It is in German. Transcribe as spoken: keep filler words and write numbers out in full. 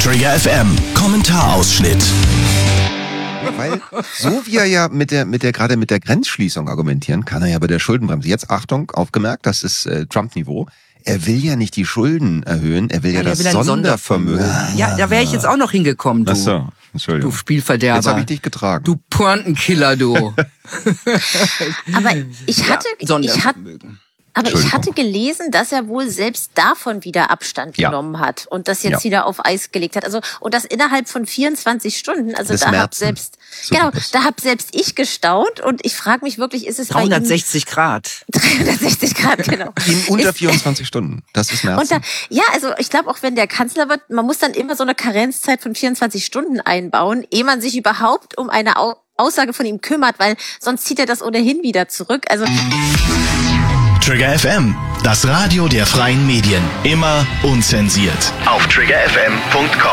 Trigger F M Kommentarausschnitt. Weil, so wie er ja mit der, mit der, gerade mit der Grenzschließung argumentieren, kann er ja bei der Schuldenbremse. Jetzt Achtung, aufgemerkt, das ist äh, Trump-Niveau. Er will ja nicht die Schulden erhöhen, er will ja, ja das will Sondervermögen. Sondervermögen. Ja, da wäre ich jetzt auch noch hingekommen, du. Ach so, Entschuldigung. Du Spielverderber. Jetzt habe ich dich getragen. Du Pointenkiller, du. Aber ich hatte, ja, ich hatte, aber ich hatte gelesen, dass er wohl selbst davon wieder Abstand ja. genommen hat und das jetzt ja. wieder auf Eis gelegt hat. Also und das innerhalb von vierundzwanzig Stunden. Also Bis da Märzen. hab selbst, so genau, da hab selbst ich gestaunt und ich frage mich wirklich, ist es dreihundertsechzig bei ihm, Grad. dreihundertsechzig Grad, genau. In unter ist, vierundzwanzig Stunden. Das ist Märzen. Und da, ja, also ich glaube auch, wenn der Kanzler wird, man muss dann immer so eine Karenzzeit von vierundzwanzig Stunden einbauen, ehe man sich überhaupt um eine Aussage von ihm kümmert, weil sonst zieht er das ohnehin wieder zurück. Also Trigger F M, das Radio der freien Medien. Immer unzensiert. Auf trigger f m punkt com